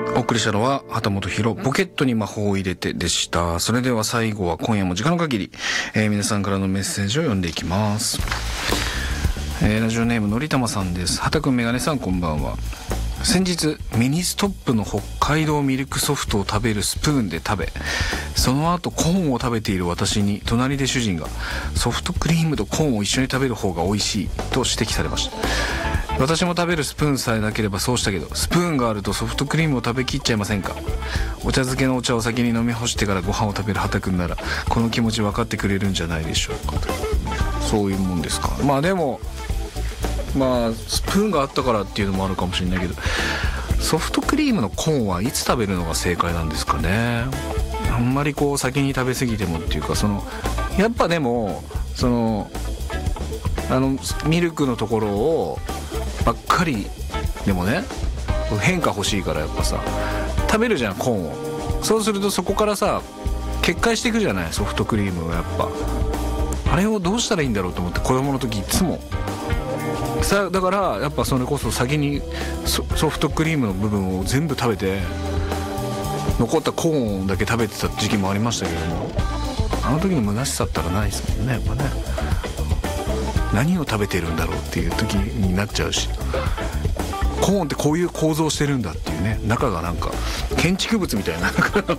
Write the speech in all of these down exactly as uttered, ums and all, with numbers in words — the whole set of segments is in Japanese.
お送りしたのは畑本博ポケットに魔法を入れてでした。それでは最後は今夜も時間の限り、えー、皆さんからのメッセージを読んでいきます。えー、ラジオネームのりたまさんです。畑くんメガネさんこんばんは。先日ミニストップの北海道ミルクソフトを食べるスプーンで食べ、その後コーンを食べている私に隣で主人がソフトクリームとコーンを一緒に食べる方が美味しいと指摘されました。私も食べるスプーンさえなければそうしたけど、スプーンがあるとソフトクリームを食べきっちゃいませんか。お茶漬けのお茶を先に飲み干してからご飯を食べる畑くんならこの気持ち分かってくれるんじゃないでしょうか。そういうもんですか。まあでもまあスプーンがあったからっていうのもあるかもしれないけど、ソフトクリームのコーンはいつ食べるのが正解なんですかね。あんまりこう先に食べ過ぎてもっていうか、そのやっぱでもそのあのミルクのところをばっかりでもね、変化欲しいからやっぱさ食べるじゃんコーンを。そうするとそこからさ決壊していくじゃない、ソフトクリームが。やっぱあれをどうしたらいいんだろうと思って子供の時いつもさ、だからやっぱそれこそ先に ソ, ソフトクリームの部分を全部食べて残ったコーンだけ食べてた時期もありましたけども、あの時の虚しさったらないですもんね。やっぱね何を食べてるんだろうっていう時になっちゃうし、コーンってこういう構造してるんだっていうね、中がなんか建築物みたいな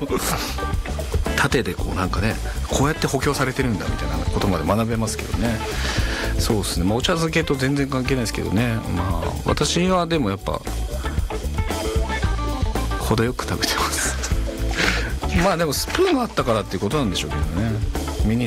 縦でこうなんかねこうやって補強されてるんだみたいなことまで学べますけどね。そうですね、まあ、お茶漬けと全然関係ないですけどね。まあ私はでもやっぱ程よく食べてますまあでもスプーンがあったからっていうことなんでしょうけどね。